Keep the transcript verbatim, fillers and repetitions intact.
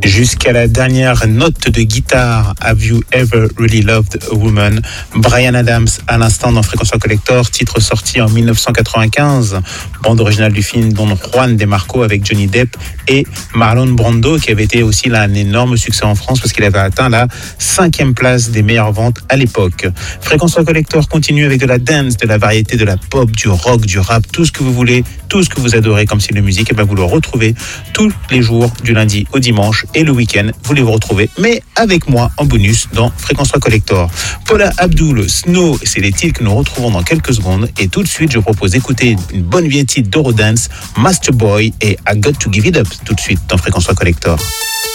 Jusqu'à la dernière note de guitare, Have You Ever Really Loved a Woman? Bryan Adams à l'instant dans Fréquence Collector, titre sorti en dix-neuf cent quatre-vingt-quinze, bande originale du film Don Juan de Marco avec Johnny Depp et Marlon Brando, qui avait été aussi là un énorme succès en France parce qu'il avait atteint la cinquième place des meilleures ventes à l'époque. Fréquence Collector continue avec de la dance, de la variété, de la pop, du rock, du rap, tout ce que vous voulez, tout ce que vous adorez comme style de musique, et ben vous le retrouvez tous les jours du lundi au dimanche. Et le week-end, vous les retrouvez, mais avec moi en bonus dans Fréquence Collector. Paula Abdul, Snow, c'est les titres que nous retrouvons dans quelques secondes. Et tout de suite, je propose d'écouter une bonne vieille titre d'Eurodance, Master Boy et I Got to Give It Up, tout de suite dans Fréquence Collector.